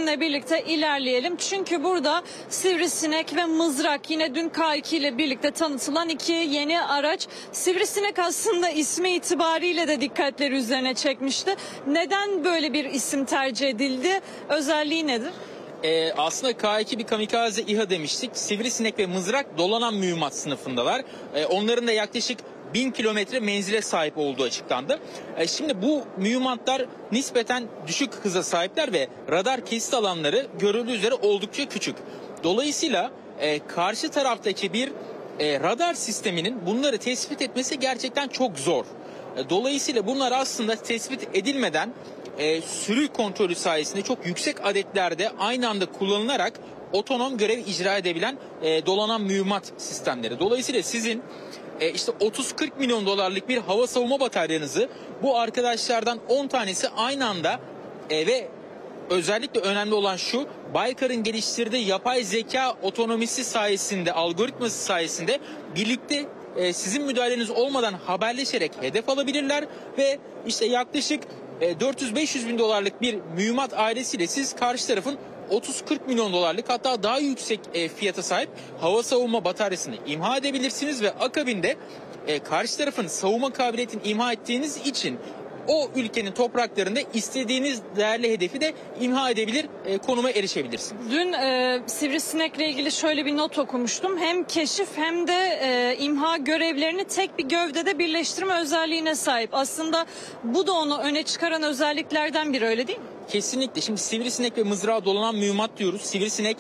sizinle birlikte ilerleyelim. Çünkü burada Sivrisinek ve Mızrak, yine dün K2 ile birlikte tanıtılan iki yeni araç. Sivrisinek aslında ismi itibariyle de dikkatleri üzerine çekmişti. Neden böyle bir isim tercih edildi? Özelliği nedir? Aslında K2 bir kamikaze İHA demiştik. Sivrisinek ve Mızrak dolanan mühimmat sınıfındalar. Onların da yaklaşık 1000 kilometre menzile sahip olduğu açıklandı. Şimdi bu mühimmatlar nispeten düşük hıza sahipler ve radar kesit alanları görüldüğü üzere oldukça küçük. Dolayısıyla karşı taraftaki bir radar sisteminin bunları tespit etmesi gerçekten çok zor. Dolayısıyla bunlar aslında tespit edilmeden sürü kontrolü sayesinde çok yüksek adetlerde aynı anda kullanılarak otonom görev icra edebilen dolanan mühimmat sistemleri. Dolayısıyla sizin işte 30-40 milyon dolarlık bir hava savunma bataryanızı bu arkadaşlardan 10 tanesi aynı anda ve özellikle önemli olan şu, Baykar'ın geliştirdiği yapay zeka otonomisi sayesinde, algoritması sayesinde birlikte sizin müdahaleniz olmadan haberleşerek hedef alabilirler ve işte yaklaşık 400-500 bin dolarlık bir mühimmat ailesiyle siz karşı tarafın 30-40 milyon dolarlık, hatta daha yüksek fiyata sahip hava savunma bataryasını imha edebilirsiniz ve akabinde karşı tarafın savunma kabiliyetini imha ettiğiniz için o ülkenin topraklarında istediğiniz değerli hedefi de imha edebilir konuma erişebilirsiniz. Dün Sivrisinek'le ilgili şöyle bir not okumuştum. Hem keşif hem de imha görevlerini tek bir gövdede birleştirme özelliğine sahip. Aslında bu da onu öne çıkaran özelliklerden biri, öyle değil mi? Kesinlikle. Şimdi Sivrisinek ve Mızrağa dolanan mühimmat diyoruz. Sivrisinek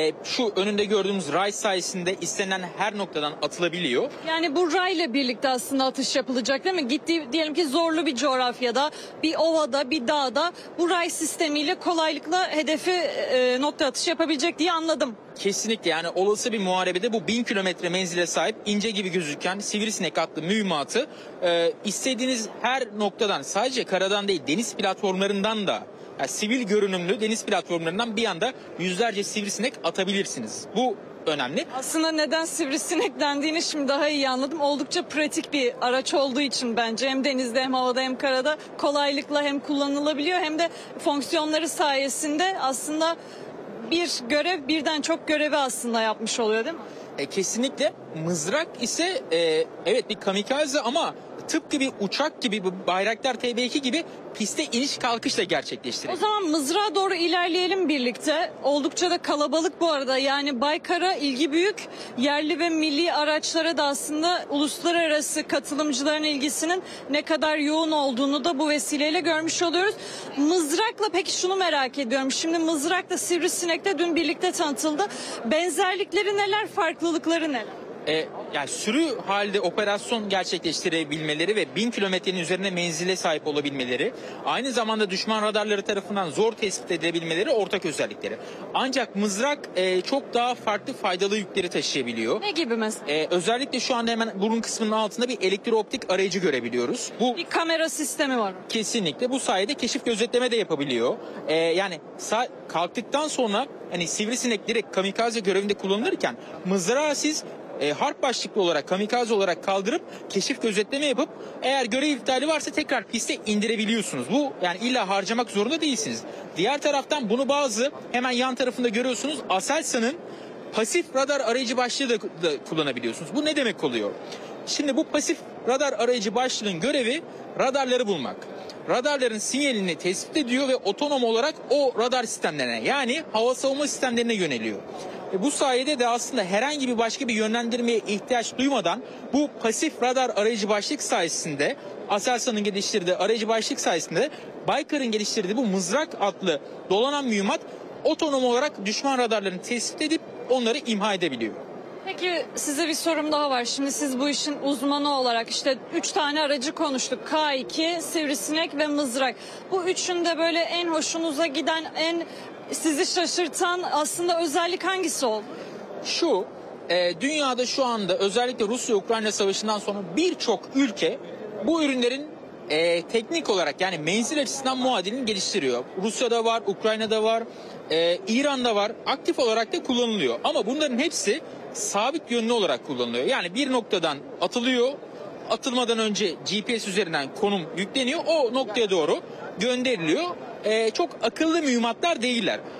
şu önünde gördüğümüz ray sayesinde istenen her noktadan atılabiliyor. Yani bu rayla birlikte aslında atış yapılacak değil mi? Gittiği diyelim ki zorlu bir coğrafyada, bir ovada, bir dağda bu ray sistemiyle kolaylıkla hedefi nokta atışı yapabilecek diye anladım. Kesinlikle, yani olası bir muharebede bu 1000 kilometre menzile sahip ince gibi gözüken Sivrisinek adlı mühimmatı istediğiniz her noktadan, sadece karadan değil deniz platformlarından da, yani sivil görünümlü deniz platformlarından bir anda yüzlerce sivrisinek atabilirsiniz. Bu önemli. Aslında neden sivrisinek dendiğini şimdi daha iyi anladım. Oldukça pratik bir araç olduğu için bence hem denizde hem havada hem karada kolaylıkla hem kullanılabiliyor hem de fonksiyonları sayesinde aslında bir görev birden çok görevi aslında yapmış oluyor değil mi? Kesinlikle. Mızrak ise evet bir kamikaze ama tıpkı bir uçak gibi, bir Bayraktar TB2 gibi piste iniş kalkışla gerçekleştirilir. O zaman Mızrak'a doğru ilerleyelim birlikte. Oldukça da kalabalık bu arada. Yani Baykar'a ilgi büyük. Yerli ve milli araçlara da aslında uluslararası katılımcıların ilgisinin ne kadar yoğun olduğunu da bu vesileyle görmüş oluyoruz. Mızrak'la peki şunu merak ediyorum. Şimdi Mızrak'la Sivrisinek'le dün birlikte tanıtıldı. Benzerlikleri neler, farklılıkları neler? Yani sürü halde operasyon gerçekleştirebilmeleri ve 1000 kilometrenin üzerine menzile sahip olabilmeleri, aynı zamanda düşman radarları tarafından zor tespit edilebilmeleri ortak özellikleri. Ancak Mızrak çok daha farklı faydalı yükleri taşıyabiliyor. Ne gibi mesela? Özellikle şu anda hemen burun kısmının altında bir elektrooptik arayıcı görebiliyoruz. Bu bir kamera sistemi var. kesinlikle bu sayede keşif gözetleme de yapabiliyor. Yani kalktıktan sonra hani Sivrisinek direkt kamikaze görevinde kullanılırken Mızrağı siz harp başlıklı olarak, kamikaze olarak kaldırıp keşif gözetleme yapıp eğer görev iptali varsa tekrar piste indirebiliyorsunuz. Bu yani illa harcamak zorunda değilsiniz. Diğer taraftan bunu bazı hemen yan tarafında görüyorsunuz, Aselsan'ın pasif radar arayıcı başlığı da kullanabiliyorsunuz. Bu ne demek oluyor? Şimdi bu pasif radar arayıcı başlığın görevi radarları bulmak. Radarların sinyalini tespit ediyor ve otonom olarak o radar sistemlerine, yani hava savunma sistemlerine yöneliyor. Bu sayede de aslında herhangi bir başka bir yönlendirmeye ihtiyaç duymadan bu pasif radar arayıcı başlık sayesinde, Aselsan'ın geliştirdiği arayıcı başlık sayesinde Baykar'ın geliştirdiği bu Mızrak adlı dolanan mühimmat otonom olarak düşman radarlarını tespit edip onları imha edebiliyor. Peki size bir sorum daha var. Şimdi siz bu işin uzmanı olarak işte 3 tane aracı konuştuk. K2, Sivrisinek ve Mızrak. Bu üçünde böyle en hoşunuza giden, en sizi şaşırtan aslında özellik hangisi oldu? Şu, dünyada şu anda özellikle Rusya-Ukrayna savaşından sonra birçok ülke bu ürünlerin teknik olarak, yani menzil açısından muadilini geliştiriyor. Rusya'da var, Ukrayna'da var, İran'da var, aktif olarak da kullanılıyor. Ama bunların hepsi sabit yönlü olarak kullanılıyor. Yani bir noktadan atılıyor, atılmadan önce GPS üzerinden konum yükleniyor, o noktaya doğru gönderiliyor. Çok akıllı mühimmatlar değiller.